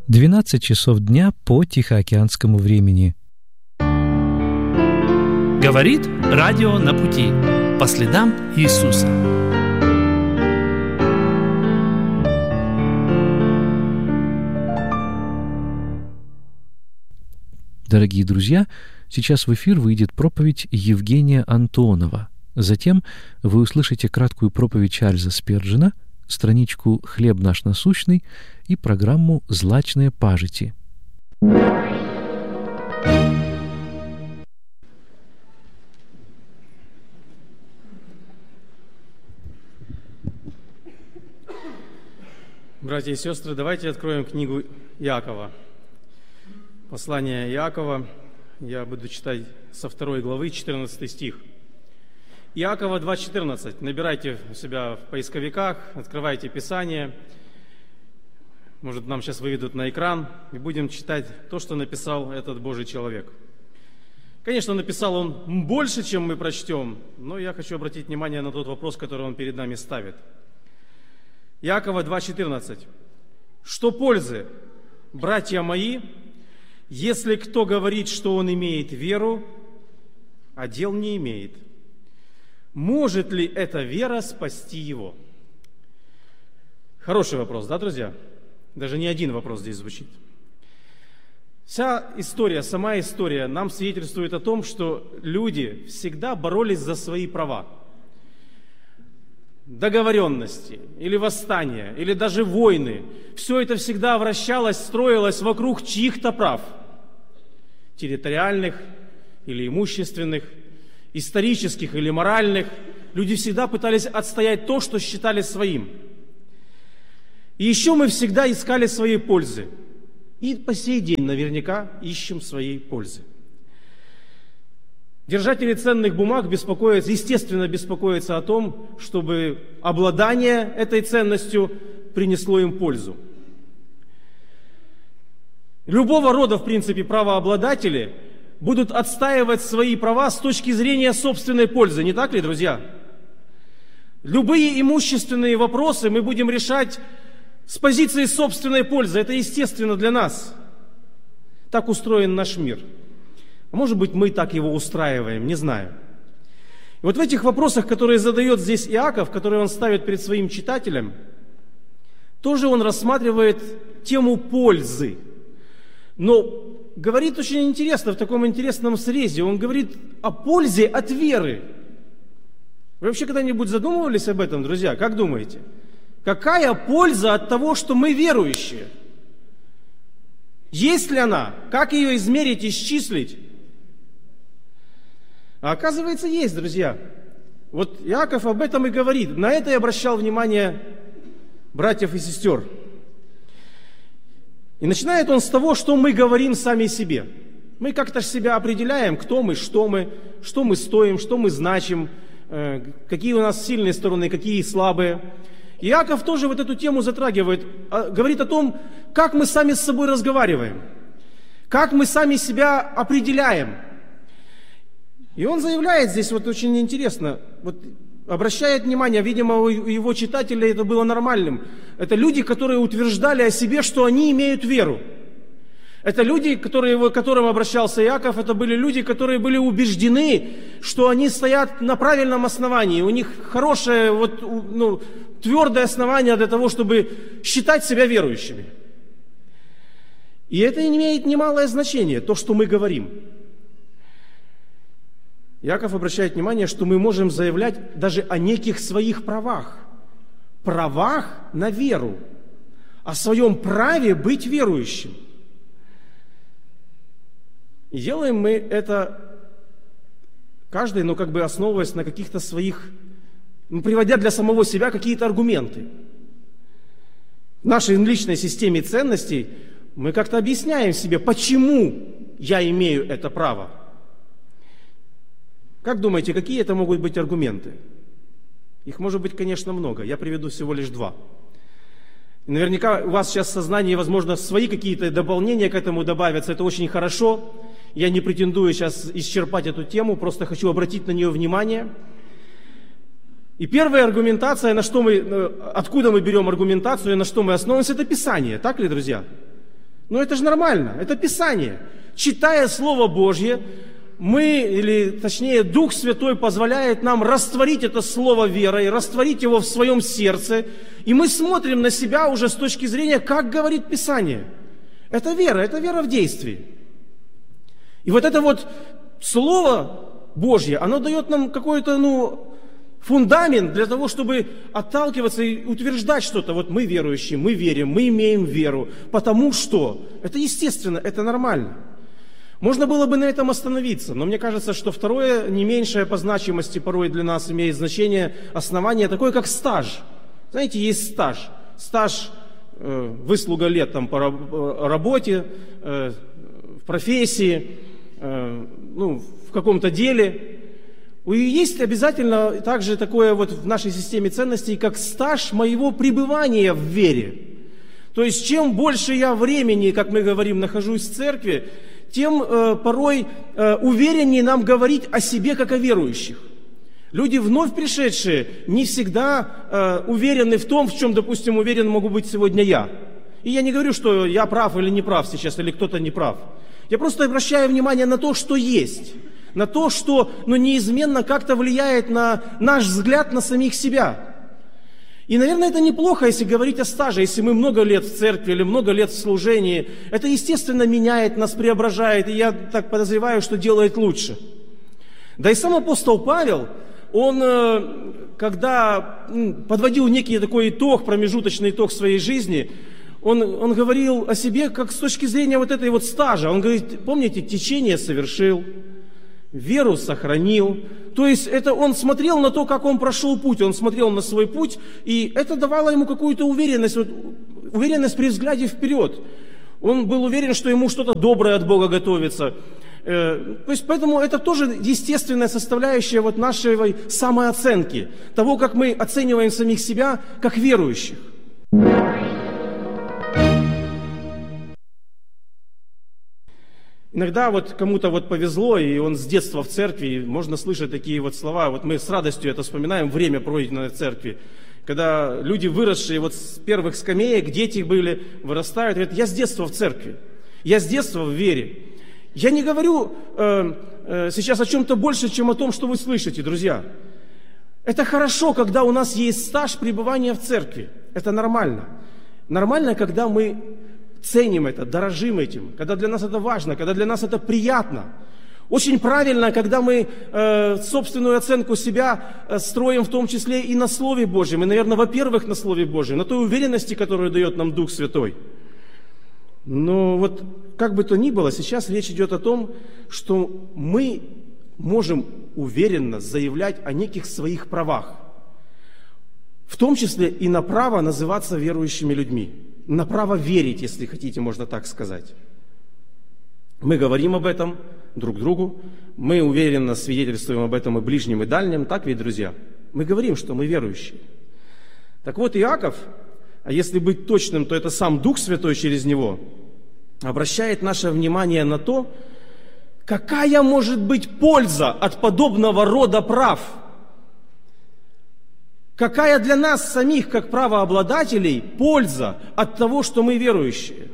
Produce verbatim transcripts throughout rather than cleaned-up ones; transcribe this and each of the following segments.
двенадцать часов дня по Тихоокеанскому времени. Говорит радио на пути по следам Иисуса. Дорогие друзья, сейчас в эфир выйдет проповедь Евгения Антонова. Затем вы услышите краткую проповедь Чарльза Сперджена, страничку «Хлеб наш насущный» и программу «Злачные пажити». Братья и сестры, давайте откроем книгу Иакова. Послание Иакова, я буду читать со второй главы, четырнадцатый стих. Иакова два четырнадцать. Набирайте у себя в поисковиках, открывайте Писание. Может, нам сейчас выведут на экран, и будем читать то, что написал этот Божий человек. Конечно, написал он больше, чем мы прочтем, но я хочу обратить внимание на тот вопрос, который он перед нами ставит. Иакова два четырнадцать. «Что пользы, братья мои, если кто говорит, что он имеет веру, а дел не имеет? Может ли эта вера спасти его?» Хороший вопрос, да, друзья? Даже не один вопрос здесь звучит. Вся история, сама история нам свидетельствует о том, что люди всегда боролись за свои права. Договоренности, или восстания, или даже войны. Все это всегда вращалось, строилось вокруг чьих-то прав. Территориальных или имущественных, исторических или моральных. Люди всегда пытались отстоять то, что считали своим. И еще мы всегда искали своей пользы. И по сей день наверняка ищем своей пользы. Держатели ценных бумаг беспокоятся, естественно, беспокоятся о том, чтобы обладание этой ценностью принесло им пользу. Любого рода, в принципе, правообладатели будут отстаивать свои права с точки зрения собственной пользы, не так ли, друзья? Любые имущественные вопросы мы будем решать с позиции собственной пользы. Это естественно для нас. Так устроен наш мир. А может быть, мы так его устраиваем, не знаю. И вот в этих вопросах, которые задает здесь Иаков, которые он ставит перед своим читателем, тоже он рассматривает тему пользы. Но говорит очень интересно, в таком интересном срезе. Он говорит о пользе от веры. Вы вообще когда-нибудь задумывались об этом, друзья? Как думаете? Какая польза от того, что мы верующие? Есть ли она? Как ее измерить, исчислить? А оказывается, есть, друзья. Вот Иаков об этом и говорит. На это и обращал внимание братьев и сестер. И начинает он с того, что мы говорим сами себе. Мы как-то себя определяем, кто мы, что мы, что мы стоим, что мы значим, какие у нас сильные стороны, какие слабые. Иаков тоже вот эту тему затрагивает, говорит о том, как мы сами с собой разговариваем, как мы сами себя определяем. И он заявляет здесь, вот очень интересно, вот обращает внимание, видимо, у его читателей это было нормальным. Это люди, которые утверждали о себе, что они имеют веру. Это люди, которые, к которым обращался Иаков, это были люди, которые были убеждены, что они стоят на правильном основании, у них хорошее, вот, ну, твердое основание для того, чтобы считать себя верующими. И это имеет немалое значение, то, что мы говорим. Иаков обращает внимание, что мы можем заявлять даже о неких своих правах. Правах на веру. О своем праве быть верующим. И делаем мы это каждый, ну, как бы основываясь на каких-то своих, ну, приводя для самого себя какие-то аргументы. В нашей личной системе ценностей мы как-то объясняем себе, почему я имею это право. Как думаете, какие это могут быть аргументы? Их может быть, конечно, много. Я приведу всего лишь два. И наверняка у вас сейчас в сознании, возможно, свои какие-то дополнения к этому добавятся. Это очень хорошо. Я не претендую сейчас исчерпать эту тему, просто хочу обратить на нее внимание. И первая аргументация, на что мы, откуда мы берем аргументацию и на что мы основываемся, это Писание. Так ли, друзья? Но это же нормально, это Писание. Читая Слово Божье, мы, или точнее Дух Святой позволяет нам растворить это Слово верой, растворить его в своем сердце, и мы смотрим на себя уже с точки зрения, как говорит Писание. Это вера, это вера в действии. И вот это вот Слово Божье, оно дает нам какой-то, ну, фундамент для того, чтобы отталкиваться и утверждать что-то. Вот мы верующие, мы верим, мы имеем веру, потому что это естественно, это нормально. Можно было бы на этом остановиться, но мне кажется, что второе, не меньшее по значимости порой для нас имеет значение, основание такое, как стаж. Знаете, есть стаж. Стаж, э, выслуга лет там, по работе, э, в профессии, э, ну, в каком-то деле. И есть обязательно также такое вот в нашей системе ценностей, как стаж моего пребывания в вере. То есть, чем больше я времени, как мы говорим, нахожусь в церкви, тем э, порой э, увереннее нам говорить о себе, как о верующих. Люди, вновь пришедшие, не всегда э, уверены в том, в чем, допустим, уверен могу быть сегодня я. И я не говорю, что я прав или не прав сейчас, или кто-то не прав. Я просто обращаю внимание на то, что есть. На то, что ну, неизменно как-то влияет на наш взгляд на самих себя. И, наверное, это неплохо, если говорить о стаже, если мы много лет в церкви или много лет в служении. Это, естественно, меняет нас, преображает, и я так подозреваю, что делает лучше. Да и сам апостол Павел, он, когда подводил некий такой итог, промежуточный итог своей жизни, он, он говорил о себе как с точки зрения вот этой вот стажа. Он говорит, помните, течение совершил, веру сохранил. То есть это он смотрел на то, как он прошел путь, он смотрел на свой путь, и это давало ему какую-то уверенность, вот, уверенность при взгляде вперед. Он был уверен, что ему что-то доброе от Бога готовится. Э, то есть поэтому это тоже естественная составляющая вот нашей самооценки, того, как мы оцениваем самих себя как верующих. Иногда вот кому-то вот повезло, и он с детства в церкви, и можно слышать такие вот слова, вот мы с радостью это вспоминаем, время, пройденное в церкви, когда люди, выросшие вот с первых скамеек, дети были, вырастают, говорят, я с детства в церкви, я с детства в вере. Я не говорю э, э, сейчас о чем-то больше, чем о том, что вы слышите, друзья. Это хорошо, когда у нас есть стаж пребывания в церкви, это нормально. Нормально, когда мы ценим это, дорожим этим, когда для нас это важно, когда для нас это приятно. Очень правильно, когда мы э, собственную оценку себя э, строим в том числе и на Слове Божьем, и, наверное, во-первых, на Слове Божьем, на той уверенности, которую дает нам Дух Святой. Но вот как бы то ни было, сейчас речь идет о том, что мы можем уверенно заявлять о неких своих правах, в том числе и на право называться верующими людьми. На право верить, если хотите, можно так сказать. Мы говорим об этом друг другу, мы уверенно свидетельствуем об этом и ближним, и дальним, так ведь, друзья? Мы говорим, что мы верующие. Так вот, Иаков, а если быть точным, то это сам Дух Святой через него, обращает наше внимание на то, какая может быть польза от подобного рода прав. Какая для нас самих, как правообладателей, польза от того, что мы верующие?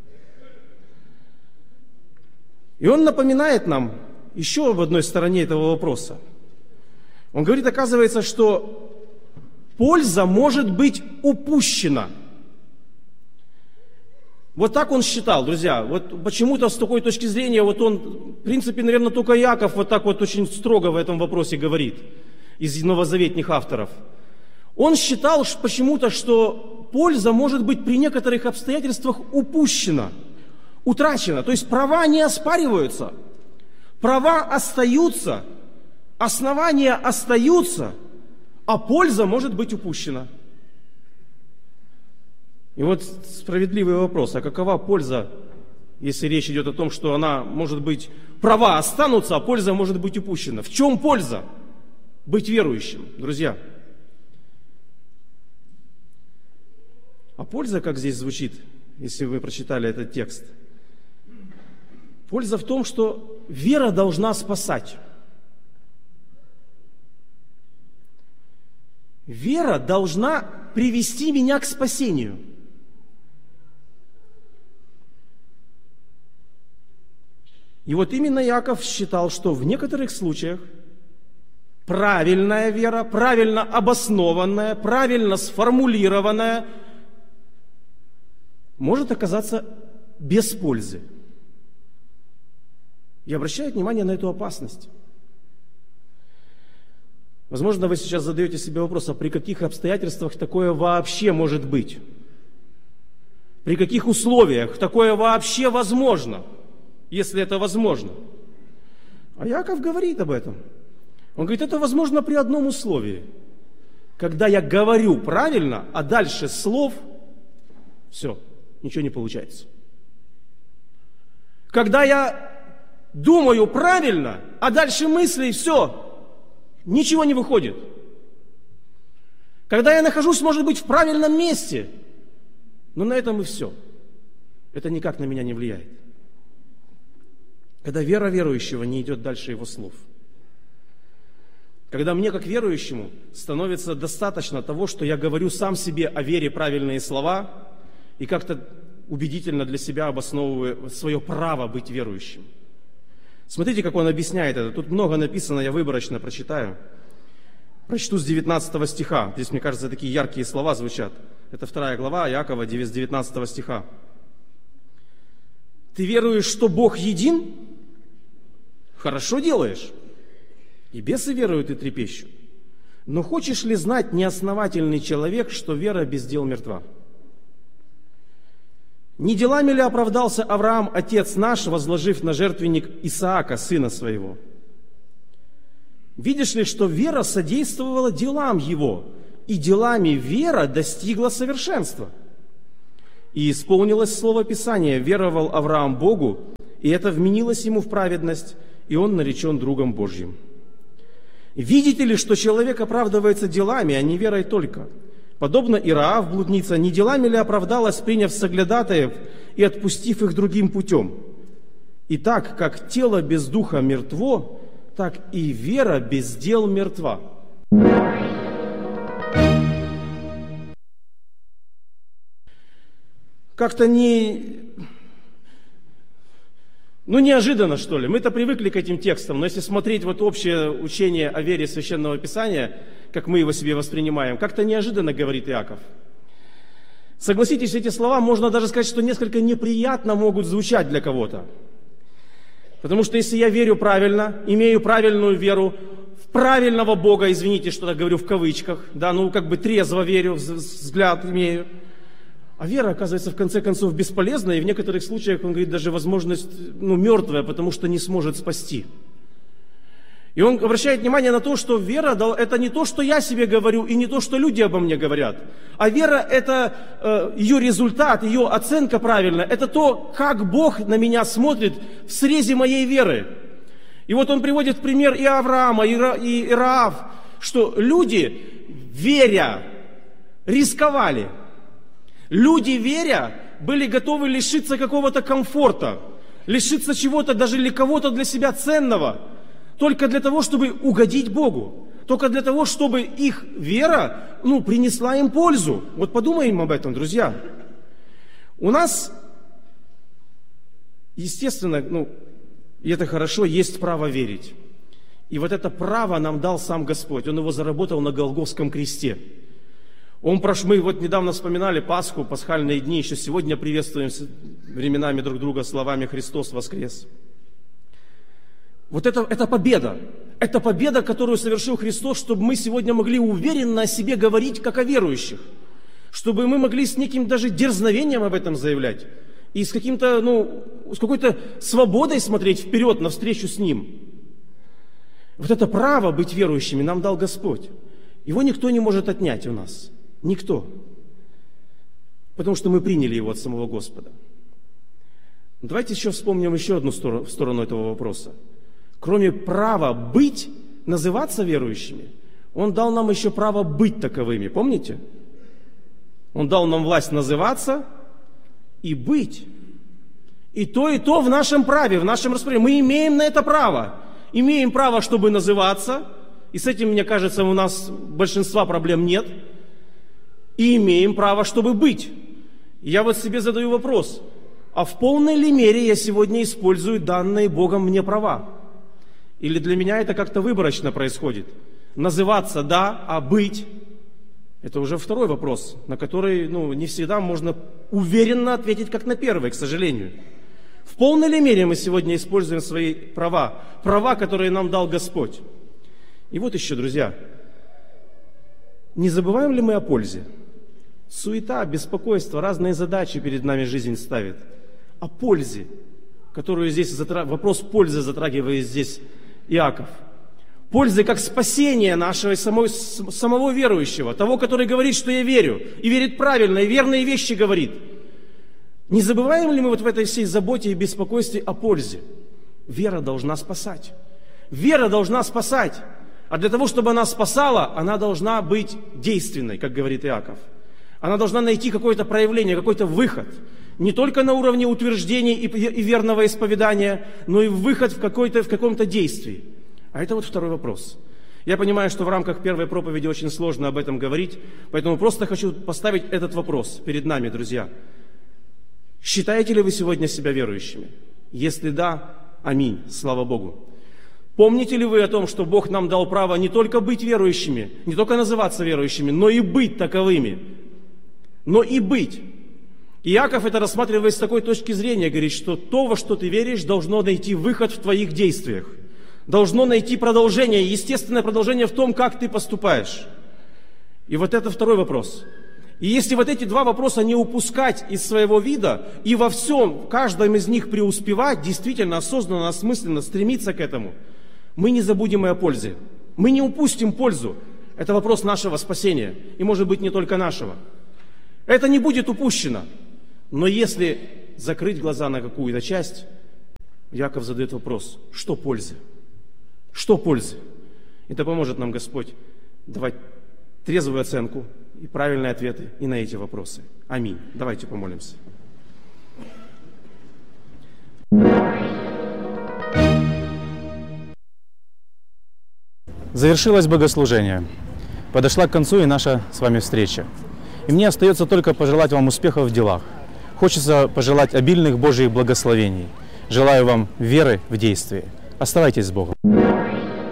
И он напоминает нам еще об одной стороне этого вопроса. Он говорит, оказывается, что польза может быть упущена. Вот так он считал, друзья. Вот почему-то с такой точки зрения, вот он, в принципе, наверное, только Иаков вот так вот очень строго в этом вопросе говорит, из новозаветных авторов. Он считал почему-то, что польза может быть при некоторых обстоятельствах упущена, утрачена. То есть права не оспариваются, права остаются, основания остаются, а польза может быть упущена. И вот справедливый вопрос, а какова польза, если речь идет о том, что она может быть, права останутся, а польза может быть упущена? В чем польза быть верующим, друзья? А польза, как здесь звучит, если вы прочитали этот текст? Польза в том, что вера должна спасать. Вера должна привести меня к спасению. И вот именно Иаков считал, что в некоторых случаях правильная вера, правильно обоснованная, правильно сформулированная, может оказаться без пользы. И обращает внимание на эту опасность. Возможно, вы сейчас задаете себе вопрос, а при каких обстоятельствах такое вообще может быть? При каких условиях такое вообще возможно, если это возможно? А Иаков говорит об этом. Он говорит, это возможно при одном условии. Когда я говорю правильно, а дальше слов, все, ничего не получается. Когда я думаю правильно, а дальше мысли, все, ничего не выходит. Когда я нахожусь, может быть, в правильном месте, но на этом и все. Это никак на меня не влияет. Когда вера верующего не идет дальше его слов. Когда мне, как верующему, становится достаточно того, что я говорю сам себе о вере правильные слова и как-то убедительно для себя обосновываю свое право быть верующим. Смотрите, как он объясняет это. Тут много написано, я выборочно прочитаю. Прочту с девятнадцатого стиха. Здесь, мне кажется, такие яркие слова звучат. Это вторая глава Иакова, с девятнадцатого стиха. «Ты веруешь, что Бог един? Хорошо делаешь. И бесы веруют и трепещут. Но хочешь ли знать, неосновательный человек, что вера без дел мертва? Не делами ли оправдался Авраам, отец наш, возложив на жертвенник Исаака, сына своего? Видишь ли, что вера содействовала делам его, и делами вера достигла совершенства? И исполнилось слово Писания: веровал Авраам Богу, и это вменилось ему в праведность, и он наречен другом Божьим. Видите ли, что человек оправдывается делами, а не верой только? Подобно Ироав, блудница, не делами ли оправдалась, приняв соглядатаев и отпустив их другим путем? И так, как тело без духа мертво, так и вера без дел мертва. Как-то не... Ну, неожиданно, что ли. Мы-то привыкли к этим текстам, но если смотреть вот общее учение о вере Священного Писания, как мы его себе воспринимаем, как-то неожиданно говорит Иаков. Согласитесь, эти слова, можно даже сказать, что несколько неприятно могут звучать для кого-то. Потому что если я верю правильно, имею правильную веру, в правильного Бога, извините, что я говорю в кавычках, да, ну как бы трезво верю, взгляд имею, а вера, оказывается, в конце концов бесполезна, и в некоторых случаях, он говорит, даже возможность, ну, мертвая, потому что не сможет спасти. И он обращает внимание на то, что вера – это не то, что я себе говорю, и не то, что люди обо мне говорят. А вера – это э, ее результат, ее оценка правильная. Это то, как Бог на меня смотрит в срезе моей веры. И вот он приводит в пример и Авраама, и Ироав, что люди, веря, рисковали. Люди, веря, были готовы лишиться какого-то комфорта, лишиться чего-то, даже для кого-то для себя ценного, только для того, чтобы угодить Богу, только для того, чтобы их вера, ну, принесла им пользу. Вот подумаем об этом, друзья. У нас, естественно, ну, и это хорошо, есть право верить. И вот это право нам дал сам Господь. Он его заработал на Голгофском кресте. Он прош... Мы вот недавно вспоминали Пасху, пасхальные дни, еще сегодня приветствуем временами друг друга словами «Христос воскрес». Вот это, это победа. Это победа, которую совершил Христос, чтобы мы сегодня могли уверенно о себе говорить, как о верующих. Чтобы мы могли с неким даже дерзновением об этом заявлять. И с каким-то, ну, с какой-то свободой смотреть вперед, навстречу с Ним. Вот это право быть верующими нам дал Господь. Его никто не может отнять у нас. Никто. Потому что мы приняли его от самого Господа. Давайте еще вспомним еще одну сторону, сторону этого вопроса. Кроме права быть, называться верующими, Он дал нам еще право быть таковыми. Помните? Он дал нам власть называться и быть. И то, и то в нашем праве, в нашем распоряжении. Мы имеем на это право. Имеем право, чтобы называться. И с этим, мне кажется, у нас большинства проблем нет. И имеем право, чтобы быть. И я вот себе задаю вопрос. а в полной ли мере я сегодня использую данные Богом мне права? Или для меня это как-то выборочно происходит? Называться «да», а быть – это уже второй вопрос, на который ну, не всегда можно уверенно ответить, как на первый, к сожалению. В полной ли мере мы сегодня используем свои права, права, которые нам дал Господь? И вот еще, друзья, не забываем ли мы о пользе? Суета, беспокойство, разные задачи перед нами жизнь ставит. О пользе, которую здесь, затра... вопрос пользы затрагивает здесь Иаков. Пользы как спасение нашего самого, самого верующего, того, который говорит, что я верю, и верит правильно, и верные вещи говорит. Не забываем ли мы вот в этой всей заботе и беспокойстве о пользе? Вера должна спасать. Вера должна спасать. А для того, чтобы она спасала, она должна быть действенной, как говорит Иаков. Она должна найти какое-то проявление, какой-то выход. Не только на уровне утверждений и, и верного исповедания, но и выход в, какой-то, в каком-то действии. А это вот второй вопрос. Я понимаю, что в рамках первой проповеди очень сложно об этом говорить, поэтому просто хочу поставить этот вопрос перед нами, друзья. Считаете ли вы сегодня себя верующими? Если да, аминь, слава Богу. Помните ли вы о том, что Бог нам дал право не только быть верующими, не только называться верующими, но и быть таковыми? Но и быть. Иаков это рассматривает с такой точки зрения, говорит, что то, во что ты веришь, должно найти выход в твоих действиях. Должно найти продолжение, естественное продолжение в том, как ты поступаешь. И вот это второй вопрос. И если вот эти два вопроса не упускать из своего вида, и во всем, в каждом из них преуспевать, действительно, осознанно, осмысленно стремиться к этому, мы не забудем и о пользе. Мы не упустим пользу. Это вопрос нашего спасения, и может быть не только нашего. Это не будет упущено. Но если закрыть глаза на какую-то часть, Иаков задает вопрос, что пользы? Что пользы? Это поможет нам Господь давать трезвую оценку и правильные ответы и на эти вопросы. Аминь. Давайте помолимся. Завершилось богослужение. Подошла к концу и наша с вами встреча. И мне остается только пожелать вам успехов в делах. Хочется пожелать обильных Божьих благословений. Желаю вам веры в действии. Оставайтесь с Богом.